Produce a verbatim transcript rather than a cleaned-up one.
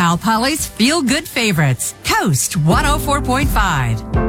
Cal Poly's Feel Good Favorites, Coast one oh four point five.